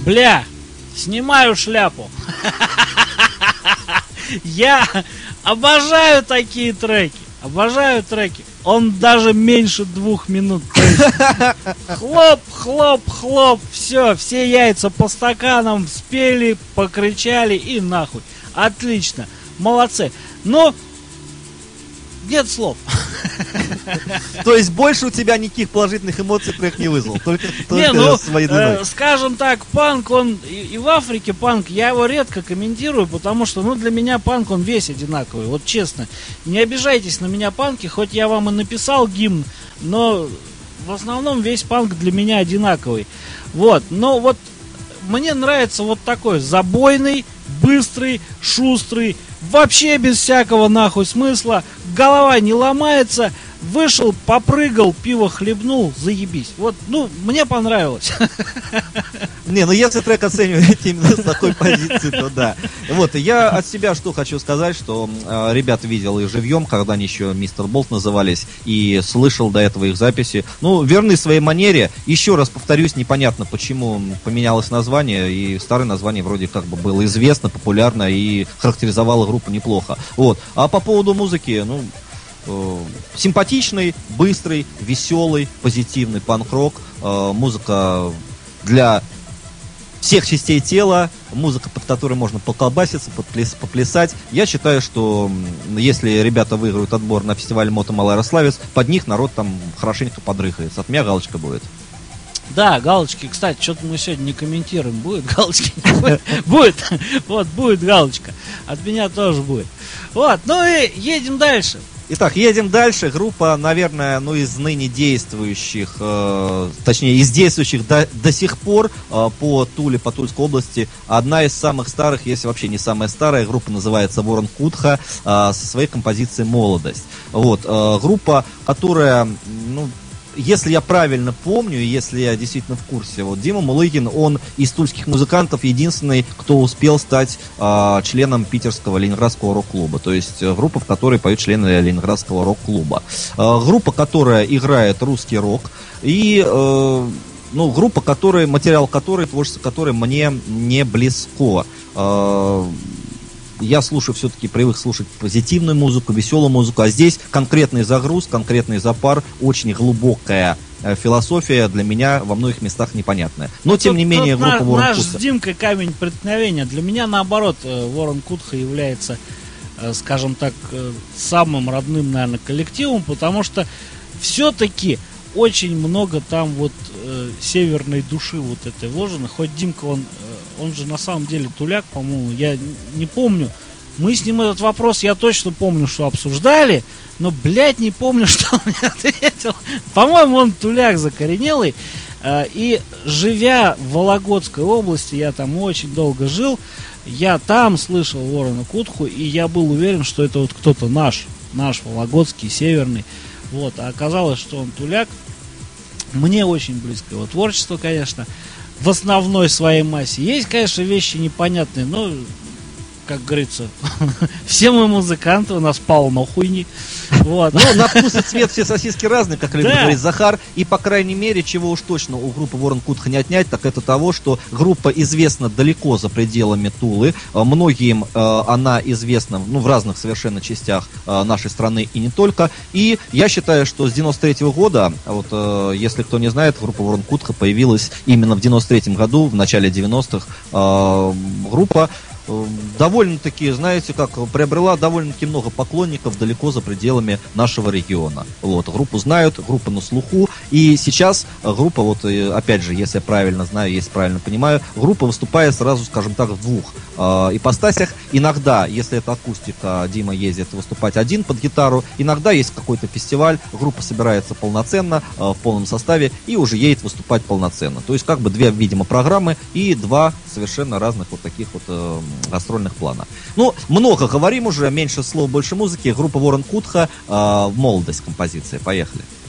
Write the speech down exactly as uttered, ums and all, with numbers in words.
Бля, снимаю шляпу. Я обожаю такие треки. Обожаю треки. Он даже меньше двух минут. Хлоп, хлоп, хлоп. Все, все яйца по стаканам спели, покричали и нахуй. Отлично. Молодцы. Но нет слов. То есть больше у тебя никаких положительных эмоций трек не вызвал, только, только не, ну, своей длиной. Э, скажем так, панк, он и, и в Африке панк, я его редко комментирую, потому что, ну, для меня панк, он весь одинаковый, вот честно. Не обижайтесь на меня, панки, хоть я вам и написал гимн, но в основном весь панк для меня одинаковый. Вот, но вот мне нравится вот такой забойный, быстрый, шустрый, вообще без всякого нахуй смысла, голова не ломается, вышел, попрыгал, пиво хлебнул, заебись. Вот, ну, мне понравилось. Не, ну если трек оценивать именно с такой позиции, то да. Вот, я от себя что хочу сказать, что э, ребят видел и живьем, когда они еще Мистер Болт назывались, и слышал до этого их записи. Ну, верны своей манере. Еще раз повторюсь, непонятно, почему поменялось название, и старое название вроде как бы было известно, популярно и характеризовало группу неплохо. Вот. А по поводу музыки, ну, э, симпатичный, быстрый, веселый, позитивный панк-рок, э, музыка для всех частей тела, музыка, под которой можно поколбаситься, подпляс, поплясать. Я считаю, что если ребята выиграют отбор на фестиваль Мото Малоярославец, под них народ там хорошенько подрыхается. От меня галочка будет. Да, галочки, кстати, что-то мы сегодня не комментируем. Будет галочки? Будет. Вот, будет галочка. От меня тоже будет. Вот, ну и едем дальше. Итак, едем дальше. Группа, наверное, ну из ныне действующих, э, точнее, из действующих до, до сих пор э, по Туле, по Тульской области, одна из самых старых, если вообще не самая старая. Группа называется Ворон Кутха, э, со своей композицией «Молодость». Вот, э, группа, которая, ну, если я правильно помню, и если я действительно в курсе, вот Дима Мулыгин, он из тульских музыкантов единственный, кто успел стать э, членом питерского ленинградского рок-клуба. То есть э, группа, в которой поют члены ленинградского рок-клуба. Э, группа, которая играет русский рок. И э, ну, группа, которая, материал которой, творчество которой мне не близко. Э, Я слушаю, все-таки привык слушать позитивную музыку, веселую музыку, а здесь конкретный загруз, конкретный запар, очень глубокая э, философия для меня во многих местах непонятная. Но, тут, тем не менее, группа на, Ворон наш Кутха. с Димкой камень преткновения. Для меня, наоборот, Ворон Кутха является, э, скажем так, э, самым родным, наверное, коллективом, потому что все-таки очень много там вот э, северной души вот этой вложено. Хоть Димка, он, э, он же на самом деле туляк, по-моему, я не помню. Мы с ним этот вопрос, я точно помню, что обсуждали, но, блядь, не помню, что он мне ответил. По-моему, он туляк закоренелый. Э, и живя в Вологодской области, я там очень долго жил, я там слышал Ворона Кутху, и я был уверен, что это вот кто-то наш, наш вологодский, северный. Вот, а оказалось, что он туляк. Мне очень близко его творчество, конечно, в основной своей массе. Есть, конечно, вещи непонятные, но, как говорится, все мы музыканты, у нас полно хуйни. Вот. Ну, на вкус и цвет все сосиски разные, как любит Да. говорить Захар. И, по крайней мере, чего уж точно у группы Ворон Кутха не отнять, так это того, что группа известна далеко за пределами Тулы. Э, Многим э, она известна, ну, в разных совершенно частях э, нашей страны и не только. И я считаю, что с девяносто третьего года, вот, э, если кто не знает, группа Ворон Кутха появилась именно в девяносто третьем году, в начале девяностых. Э, группа довольно-таки, знаете, как приобрела довольно-таки много поклонников далеко за пределами нашего региона. Вот, группу знают, группа на слуху, и сейчас группа, вот, опять же, если я правильно знаю, если правильно понимаю, группа выступает сразу, скажем так, в двух э, ипостасях. Иногда, если это акустика, Дима ездит выступать один под гитару, иногда есть какой-то фестиваль, группа собирается полноценно, э, в полном составе, и уже едет выступать полноценно. То есть, как бы две, видимо, программы и два совершенно разных вот таких вот э, гастрольных плана. Ну, много говорим уже, меньше слов, больше музыки. Группа Ворон Кутха, э, «Молодость» композиция. Поехали.